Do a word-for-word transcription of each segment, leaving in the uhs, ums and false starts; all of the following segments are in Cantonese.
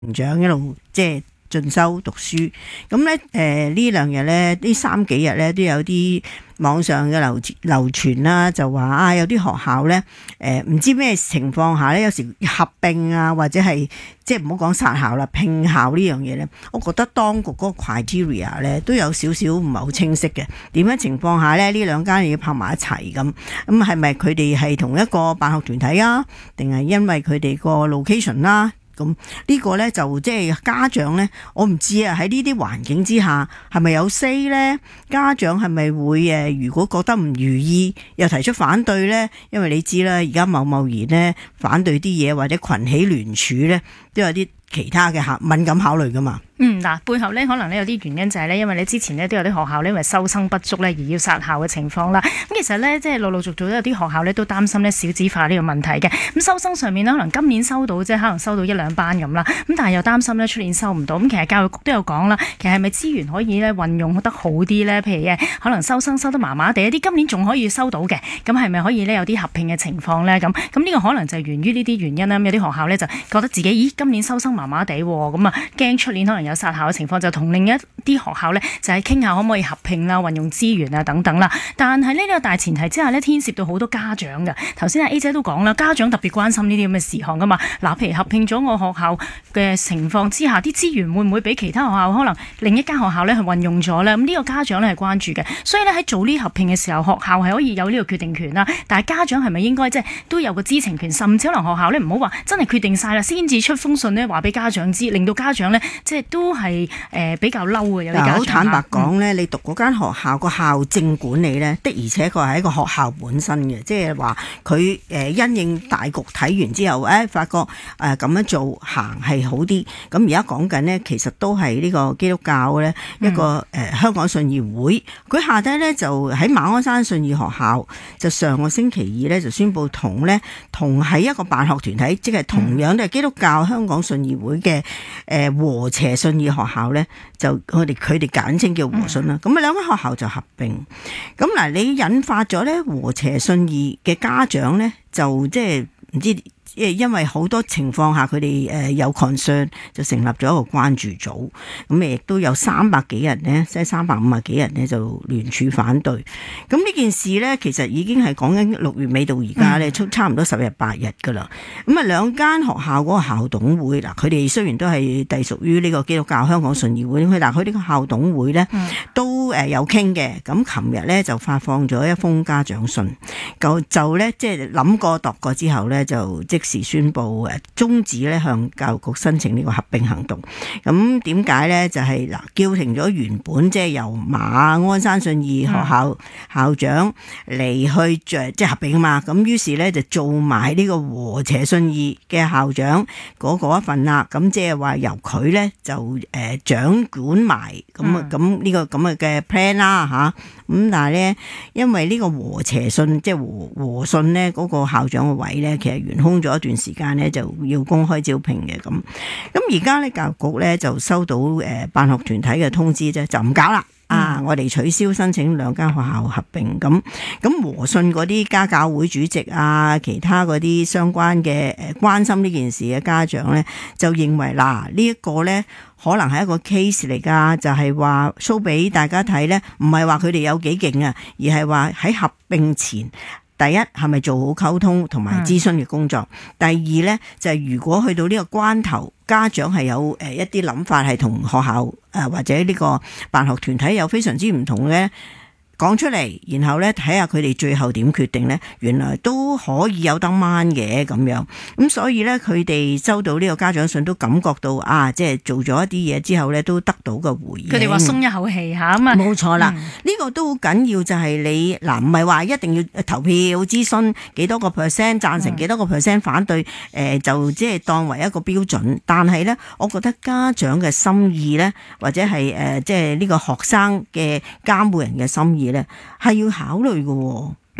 成長，一路即係進修讀書。咁咧誒呢兩日咧，呢三幾日咧都有啲網上嘅流流傳啦，就話啊有啲學校咧誒唔知咩情況下咧，有時合併啊，或者係即係唔好講殺校啦，併校呢樣嘢咧，我覺得當局嗰個 criteria 咧都有少少唔係好清晰嘅。點樣情況下咧，呢兩間要拍埋一齊咁？咁係咪佢哋係同一個辦學團體啊？定係因為佢哋個 location 啦？咁呢個呢，就即係家長呢，我唔知啊，喺呢啲環境之下係咪有 say 呢？家長係咪會誒？如果覺得唔如意，又提出反對呢？因為你知啦，而家貿貿然呢，反對啲嘢或者群起聯署呢，都有啲其他嘅敏感考慮噶嘛。 嗯，嗱，背後咧可能咧有啲原因就係咧，因為你之前咧都有啲學校咧因為收生不足咧而要殺校嘅情況啦。咁其實咧即係陸陸續續都有啲學校咧都擔心咧少子化呢個問題嘅。咁收生上面咧可能今年收到即係可能收到一兩班咁啦，咁但係又擔心咧出年收唔到。咁其實教育局都有講啦，其實係咪資源可以咧運用得好啲咧？譬如嘅可能收生收得麻麻地，一啲今年仲可以收到嘅，咁係咪可以咧有啲合併嘅情況咧？咁咁呢個可能就係源於呢啲原因啦。有啲學校咧就覺得自己咦今年收生麻麻地喎，咁啊驚出年可能有殺校嘅情況，就同另一啲學校咧就係傾下可唔可以合併啦、運用資源啊等等啦。但係呢個大前提之下咧，牽涉到好多家長嘅。頭先阿 A 姐都講啦，家長特別關心呢啲咁嘅事項噶嘛。嗱，譬如合併咗我學校嘅情況之下，啲資源會唔會俾其他學校可能另一間學校咧係運用咗咧？咁呢個家長咧係關注嘅。所以咧喺做呢合併嘅時候，學校係可以有呢個決定權啦。但係家長係咪應該即係都有個知情權？甚至可能學校咧唔好話真係決定晒啦，先至出封信咧話俾家長知，令到家長咧即係都係。誒、呃、比較嬲嘅有啲家長。好坦白講咧、嗯，你讀嗰間學校個校政管理咧，的而且確係一個學校本身嘅，即係話佢誒因應大局睇完之後，誒、哎、發覺誒咁、呃、樣做行係好啲。咁而家講緊呢，其實都係呢個基督教咧一個誒、嗯呃、香港信義會，佢下低咧就喺馬鞍山信義學校，就上個星期二咧就宣布同咧同係一個辦學團體，即係同樣都係基督教香港信義會嘅誒、呃、和諧信義學校咧。就我哋佢哋簡稱叫和信啦，咁啊兩間學校就合併，咁嗱你引發咗咧和諧信義嘅家長咧，就即係唔知。因為好多情況下佢哋誒有 concern，就成立咗一個關注組，咁亦都有三百幾人呢，即係三百五十幾人呢，就聯署反對。咁呢件事呢，其實已經係講緊六月尾到而家呢，差差唔多十日八日噶啦。咁啊兩間學校嗰個校董會嗱，佢哋雖然都係隸屬於呢個基督教香港信義會，但係佢呢個校董會呢，都誒有傾嘅。咁琴日呢，就發放咗一封家長信，就就咧即係諗過度過之後呢，就即時宣布誒終止咧向教育局申請呢個合併行動。咁點解咧？就係、是、嗱，叫停咗原本即係由馬鞍山信義學校校長嚟去即係合併啊嘛。咁於是咧就做埋呢個和諧信義嘅校長嗰個一份啦。咁即係話由佢咧就誒掌管埋咁啊咁呢個咁嘅 plan 啦嚇。咁但係咧，因為呢個和諧信即係和和信咧嗰個校長嘅位咧，其實懸空咗一段時間咧，就要公開招聘嘅咁。咁而家咧教育局咧就收到誒辦學團體嘅通知啫，就唔搞啦。啊！我哋取消申請兩間學校合併咁，咁和信嗰啲家教會主席啊，其他嗰啲相關嘅誒關心呢件事嘅家長咧，就認為嗱呢一個咧可能係一個 case 嚟㗎，就係話 show 俾大家睇咧，唔係話佢哋有幾勁啊，而係話喺合併前。第一係咪做好溝通同埋諮詢嘅工作？嗯、第二呢，就係、是、如果去到呢個關頭，家長係有誒一啲諗法係同學校誒、呃、或者呢個辦學團體有非常之唔同嘅。講出嚟，然後咧睇下佢哋最後點決定咧，原來都可以有得掹嘅咁樣。咁所以咧，佢哋收到呢個家長信都感覺到啊，即係做咗一啲嘢之後咧，都得到個回應。佢哋話鬆一口氣嚇咁啊！冇錯啦，呢、嗯呢個都好緊要，就係你嗱，唔係話一定要投票諮詢幾多個 percent 贊成幾多個 percent 反對，誒、呃、就即係當為一個標準。但係咧，我覺得家長嘅心意咧，或者係誒、呃、即係呢個學生嘅監護人嘅心意。咧係要考慮嘅。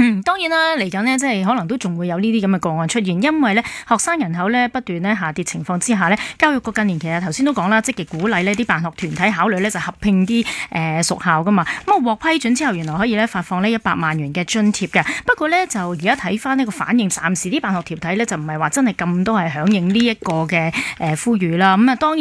嗯，當然啦，嚟緊呢，即係可能都仲會有呢啲咁嘅個案出現，因為咧學生人口咧不斷咧下跌情況之下咧，教育局近年其實頭先都講啦，積極鼓勵呢啲辦學團體考慮咧就合併啲誒屬校噶嘛，咁啊獲批准之後，原來可以咧發放呢一百萬元嘅津貼嘅。不過咧就而家睇翻呢個反應，暫時啲辦學團體咧就唔係話真係咁多係響應呢一個嘅誒呼籲啦。咁啊當然。